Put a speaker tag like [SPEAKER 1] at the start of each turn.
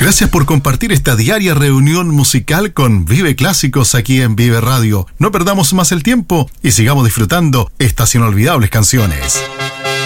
[SPEAKER 1] Gracias por compartir esta diaria reunión musical con Vive Clásicos aquí en Vive Radio. No perdamos más el tiempo y sigamos disfrutando estas inolvidables canciones.